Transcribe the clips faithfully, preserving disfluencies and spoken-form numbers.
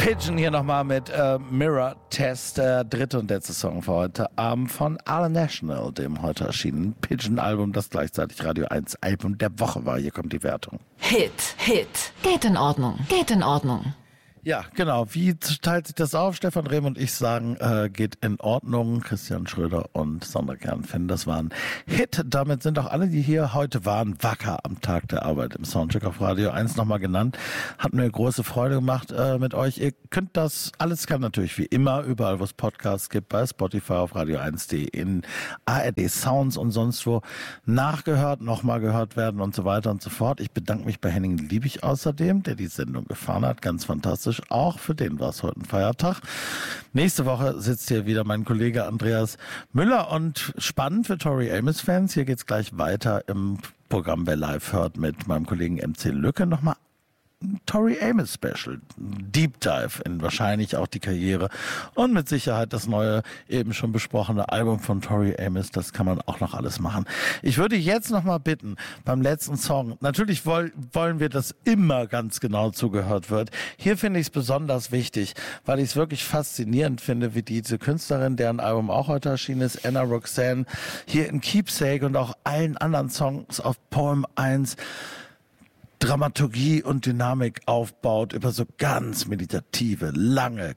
Pigeon hier nochmal mit äh, Mirror Test, der dritte und letzte Song für heute Abend von Alle National, dem heute erschienenen Pigeon-Album, das gleichzeitig Radio eins Album der Woche war. Hier kommt die Wertung. Hit, Hit. Geht in Ordnung, geht in Ordnung. Ja, genau. Wie teilt sich das auf? Stefan Rehm und ich sagen, äh, geht in Ordnung. Christian Schröder und Sandra Kernfinn, das waren Hit. Damit sind auch alle, die hier heute waren, wacker am Tag der Arbeit im Soundcheck auf Radio eins nochmal genannt. Hat mir große Freude gemacht äh, mit euch. Ihr könnt das, alles kann natürlich wie immer, überall wo es Podcasts gibt, bei Spotify, auf radio eins punkt de, in A R D Sounds und sonst wo nachgehört, nochmal gehört werden und so weiter und so fort. Ich bedanke mich bei Henning Liebig außerdem, der die Sendung gefahren hat. Ganz fantastisch. Auch für den war es heute ein Feiertag. Nächste Woche sitzt hier wieder mein Kollege Andreas Müller und spannend für Tori Amos-Fans. Hier geht's gleich weiter im Programm, wer live hört, mit meinem Kollegen M C Lücke nochmal Tori Amos Special. Deep Dive in wahrscheinlich auch die Karriere und mit Sicherheit das neue, eben schon besprochene Album von Tori Amos. Das kann man auch noch alles machen. Ich würde jetzt noch mal bitten, beim letzten Song, natürlich woll, wollen wir, dass immer ganz genau zugehört wird. Hier finde ich es besonders wichtig, weil ich es wirklich faszinierend finde, wie diese Künstlerin, deren Album auch heute erschienen ist, Anna Roxanne, hier in Keepsake und auch allen anderen Songs auf Poem eins Dramaturgie und Dynamik aufbaut über so ganz meditative, lange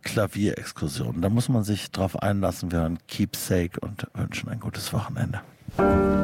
Klavierexkursionen. Da muss man sich drauf einlassen. Wir hören Keepsake und wünschen ein gutes Wochenende.